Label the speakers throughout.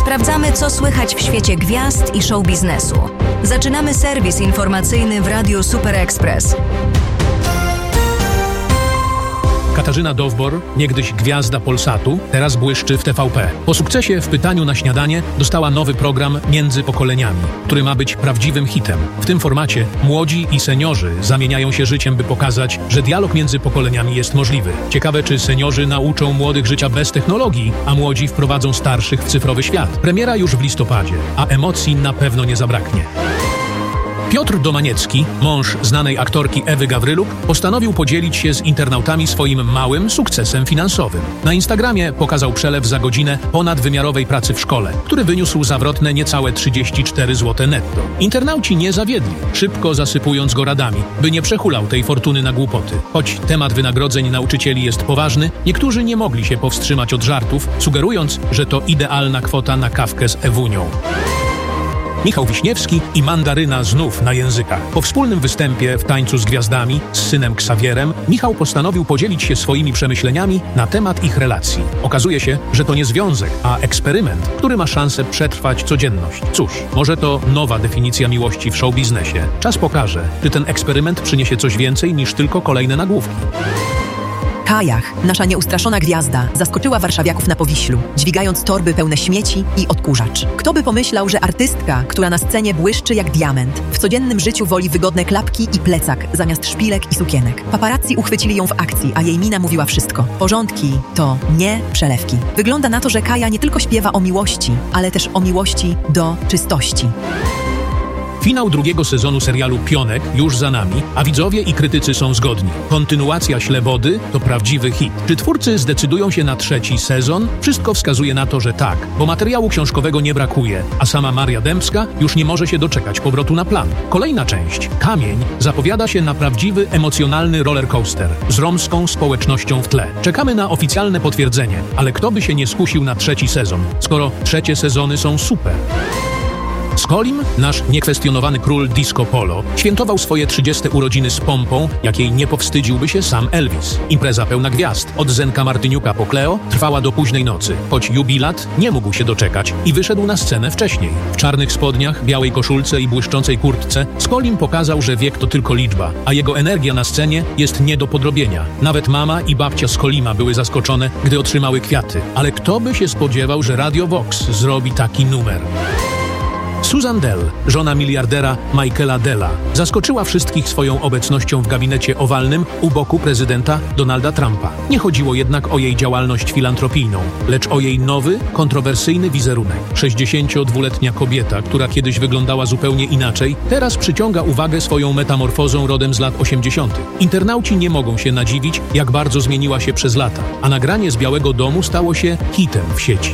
Speaker 1: Sprawdzamy, co słychać w świecie gwiazd i show biznesu. Zaczynamy serwis informacyjny w Radiu Super Express.
Speaker 2: Katarzyna Dowbor, niegdyś gwiazda Polsatu, teraz błyszczy w TVP. Po sukcesie w Pytaniu na śniadanie dostała nowy program Między pokoleniami, który ma być prawdziwym hitem. W tym formacie młodzi i seniorzy zamieniają się życiem, by pokazać, że dialog między pokoleniami jest możliwy. Ciekawe, czy seniorzy nauczą młodych życia bez technologii, a młodzi wprowadzą starszych w cyfrowy świat. Premiera już w listopadzie, a emocji na pewno nie zabraknie. Piotr Domaniecki, mąż znanej aktorki Ewy Gawryluk, postanowił podzielić się z internautami swoim małym sukcesem finansowym. Na Instagramie pokazał przelew za godzinę ponadwymiarowej pracy w szkole, który wyniósł zawrotne niecałe 34 zł netto. Internauci nie zawiedli, szybko zasypując go radami, by nie przehulał tej fortuny na głupoty. Choć temat wynagrodzeń nauczycieli jest poważny, niektórzy nie mogli się powstrzymać od żartów, sugerując, że to idealna kwota na kawkę z Ewunią. Michał Wiśniewski i Mandaryna znów na językach. Po wspólnym występie w Tańcu z Gwiazdami z synem Ksawierem, Michał postanowił podzielić się swoimi przemyśleniami na temat ich relacji. Okazuje się, że to nie związek, a eksperyment, który ma szansę przetrwać codzienność. Cóż, może to nowa definicja miłości w showbiznesie. Czas pokaże, czy ten eksperyment przyniesie coś więcej niż tylko kolejne nagłówki.
Speaker 3: Kajach, nasza nieustraszona gwiazda, zaskoczyła warszawiaków na Powiślu, dźwigając torby pełne śmieci i odkurzacz. Kto by pomyślał, że artystka, która na scenie błyszczy jak diament, w codziennym życiu woli wygodne klapki i plecak zamiast szpilek i sukienek. Paparazzi uchwycili ją w akcji, a jej mina mówiła wszystko. Porządki to nie przelewki. Wygląda na to, że Kaja nie tylko śpiewa o miłości, ale też o miłości do czystości.
Speaker 2: Finał drugiego sezonu serialu Pionek już za nami, a widzowie i krytycy są zgodni. Kontynuacja Ślebody to prawdziwy hit. Czy twórcy zdecydują się na trzeci sezon? Wszystko wskazuje na to, że tak, bo materiału książkowego nie brakuje, a sama Maria Dębska już nie może się doczekać powrotu na plan. Kolejna część, Kamień, zapowiada się na prawdziwy, emocjonalny rollercoaster z romską społecznością w tle. Czekamy na oficjalne potwierdzenie, ale kto by się nie skusił na trzeci sezon, skoro trzecie sezony są super? Skolim, nasz niekwestionowany król disco polo, świętował swoje 30. urodziny z pompą, jakiej nie powstydziłby się sam Elvis. Impreza pełna gwiazd, od Zenka Martyniuka po Cleo, trwała do późnej nocy, choć jubilat nie mógł się doczekać i wyszedł na scenę wcześniej. W czarnych spodniach, białej koszulce i błyszczącej kurtce Skolim pokazał, że wiek to tylko liczba, a jego energia na scenie jest nie do podrobienia. Nawet mama i babcia Skolima były zaskoczone, gdy otrzymały kwiaty. Ale kto by się spodziewał, że Radio Vox zrobi taki numer? Susan Dell, żona miliardera Michaela Della, zaskoczyła wszystkich swoją obecnością w gabinecie owalnym u boku prezydenta Donalda Trumpa. Nie chodziło jednak o jej działalność filantropijną, lecz o jej nowy, kontrowersyjny wizerunek. 62-letnia kobieta, która kiedyś wyglądała zupełnie inaczej, teraz przyciąga uwagę swoją metamorfozą rodem z lat 80. Internauci nie mogą się nadziwić, jak bardzo zmieniła się przez lata, a nagranie z Białego Domu stało się hitem w sieci.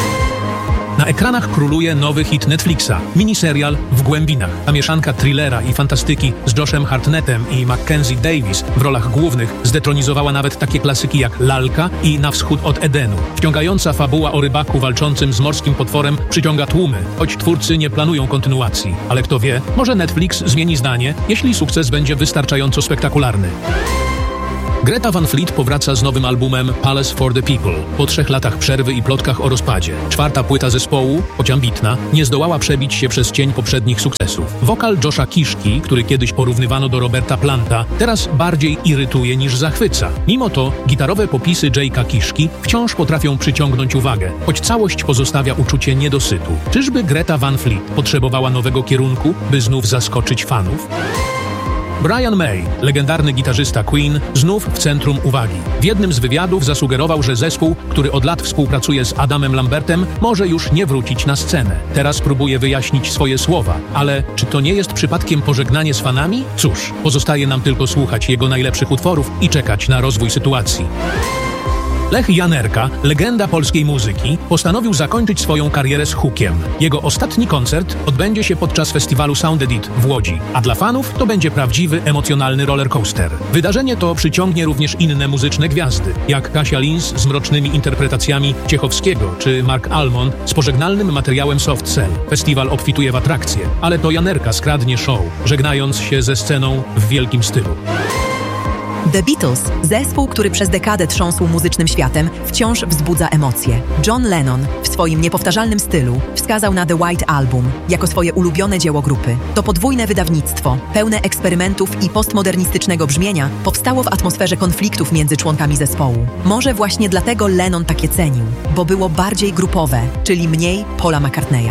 Speaker 2: Na ekranach króluje nowy hit Netflixa, miniserial W głębinach. Ta mieszanka thrillera i fantastyki z Joshem Hartnettem i Mackenzie Davis w rolach głównych zdetronizowała nawet takie klasyki jak Lalka i Na wschód od Edenu. Wciągająca fabuła o rybaku walczącym z morskim potworem przyciąga tłumy, choć twórcy nie planują kontynuacji. Ale kto wie, może Netflix zmieni zdanie, jeśli sukces będzie wystarczająco spektakularny. Greta Van Fleet powraca z nowym albumem Palace for the People. Po 3 latach przerwy i plotkach o rozpadzie. 4. płyta zespołu, choć ambitna, nie zdołała przebić się przez cień poprzednich sukcesów. Wokal Josha Kiszki, który kiedyś porównywano do Roberta Planta, teraz bardziej irytuje niż zachwyca. Mimo to gitarowe popisy Jake'a Kiszki wciąż potrafią przyciągnąć uwagę, choć całość pozostawia uczucie niedosytu. Czyżby Greta Van Fleet potrzebowała nowego kierunku, by znów zaskoczyć fanów? Brian May, legendarny gitarzysta Queen, znów w centrum uwagi. W jednym z wywiadów zasugerował, że zespół, który od lat współpracuje z Adamem Lambertem, może już nie wrócić na scenę. Teraz próbuje wyjaśnić swoje słowa, ale czy to nie jest przypadkiem pożegnanie z fanami? Cóż, pozostaje nam tylko słuchać jego najlepszych utworów i czekać na rozwój sytuacji. Lech Janerka, legenda polskiej muzyki, postanowił zakończyć swoją karierę z hukiem. Jego ostatni koncert odbędzie się podczas festiwalu Sound Edit w Łodzi, a dla fanów to będzie prawdziwy, emocjonalny rollercoaster. Wydarzenie to przyciągnie również inne muzyczne gwiazdy, jak Kasia Lins z mrocznymi interpretacjami Ciechowskiego, czy Mark Almond z pożegnalnym materiałem Soft Cell. Festiwal obfituje w atrakcje, ale to Janerka skradnie show, żegnając się ze sceną w wielkim stylu.
Speaker 3: The Beatles, zespół, który przez dekadę trząsł muzycznym światem, wciąż wzbudza emocje. John Lennon w swoim niepowtarzalnym stylu wskazał na The White Album jako swoje ulubione dzieło grupy. To podwójne wydawnictwo, pełne eksperymentów i postmodernistycznego brzmienia, powstało w atmosferze konfliktów między członkami zespołu. Może właśnie dlatego Lennon takie cenił, bo było bardziej grupowe, czyli mniej Paula McCartneya.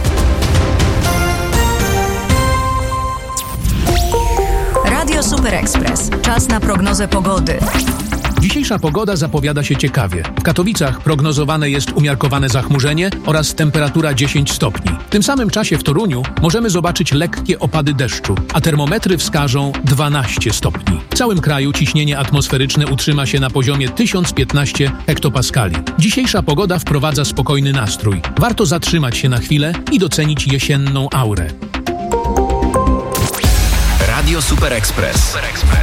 Speaker 1: Radio Super Express. Czas na prognozę pogody.
Speaker 2: Dzisiejsza pogoda zapowiada się ciekawie. W Katowicach prognozowane jest umiarkowane zachmurzenie oraz temperatura 10 stopni. W tym samym czasie w Toruniu możemy zobaczyć lekkie opady deszczu, a termometry wskażą 12 stopni. W całym kraju ciśnienie atmosferyczne utrzyma się na poziomie 1015 hektopaskali. Dzisiejsza pogoda wprowadza spokojny nastrój. Warto zatrzymać się na chwilę i docenić jesienną aurę.
Speaker 4: Radio Super Express.